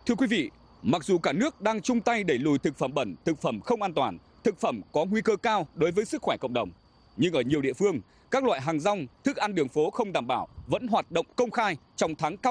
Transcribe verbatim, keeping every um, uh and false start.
Thưa quý vị, mặc dù cả nước đang chung tay đẩy lùi thực phẩm bẩn, thực phẩm không an toàn, thực phẩm có nguy cơ cao đối với sức khỏe cộng đồng, nhưng ở nhiều địa phương, các loại hàng rong, thức ăn đường phố không đảm bảo vẫn hoạt động công khai trong tháng cao